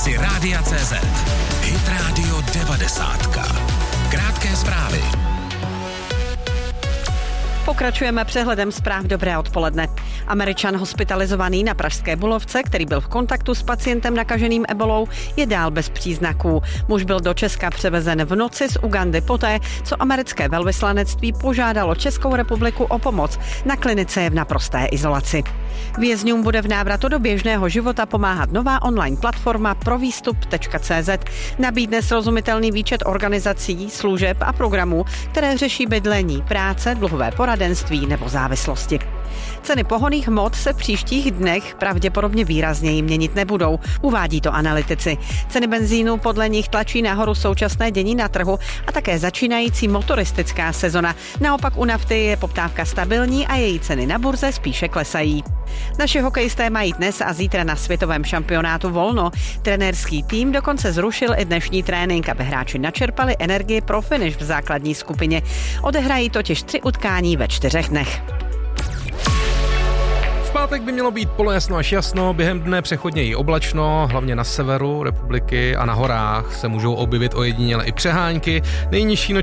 aplikaci Rádia.cz. Hit Radio 90. Krátké zprávy. Pokračujeme přehledem zpráv. Dobré odpoledne. Američan hospitalizovaný na pražské Bulovce, který byl v kontaktu s pacientem nakaženým ebolou, je dál bez příznaků. Muž byl do Česka převezen v noci z Ugandy poté, co americké velvyslanectví požádalo Českou republiku o pomoc. Na klinice je v naprosté izolaci. Vězňům bude v návratu do běžného života pomáhat nová online platforma provýstup.cz. Nabídne srozumitelný výčet organizací, služeb a programů, které řeší bydlení, práce, dluhové poradenství nebo závislosti. Ceny pohonných hmot se v příštích dnech pravděpodobně výrazněji měnit nebudou, uvádí to analytici. Ceny benzínu podle nich tlačí nahoru současné dění na trhu a také začínající motoristická sezona. Naopak u nafty je poptávka stabilní a její ceny na burze spíše klesají. Naši hokejisté mají dnes a zítra na světovém šampionátu volno. Trenérský tým dokonce zrušil i dnešní trénink, aby hráči načerpali energii pro finish v základní skupině. Odehrají totiž 3 utkání ve 4 dnech. V pátek by mělo být polojasno až jasno, během dne přechodně i oblačno, hlavně na severu republiky a na horách se můžou objevit ojediněle i přehánky. Nejnižší noční